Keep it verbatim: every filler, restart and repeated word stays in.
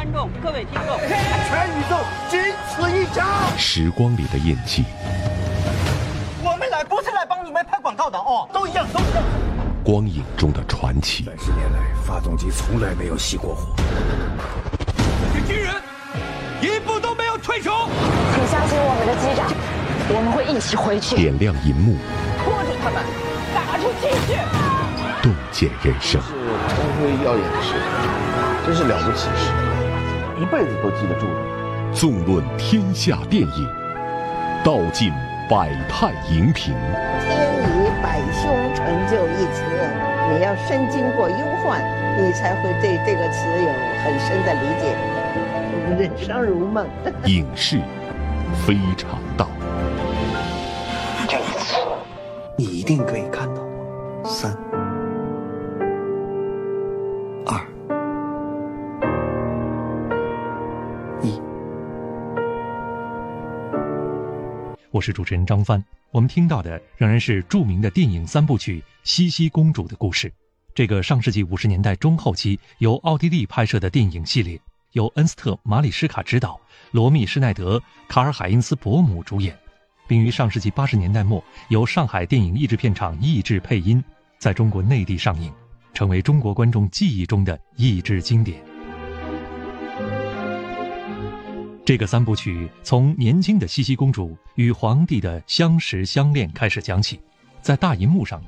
观众、各位听众， 全宇宙仅此一家。 时光里的印记， 我们来不是来帮你们拍广告的哦，都一样，都一样。 光影中的传奇。 三十年来，发动机从来没有熄过火。 这些军人一步都没有退出。 请相信我们的机长，我们会一起回去。 点亮银幕， 拖住他们，打出气势。 洞见人生。 是光辉耀眼的事，真是了不起事，一辈子都记得住的。 纵论天下电影，道尽百态荧屏。 天以百凶成就一词，你要身经过忧患，你才会对这个词有很深的理解。人生如梦。 影视非常道。 这一次，你一定可以看到。三。二一， 我是主持人张帆。我们听到的仍然是著名的电影三部曲《茜茜公主的故事》。这个上世纪五十年代中后期由奥地利拍摄的电影系列，由恩斯特·马里什卡执导，罗密·施耐德、卡尔·海因斯·伯姆主演，并于上世纪八十年代末由上海电影译制片厂译制配音，在中国内地上映，成为中国观众记忆中的译制经典。这个三部曲从年轻的茜茜公主与皇帝的相识相恋开始讲起，在大银幕上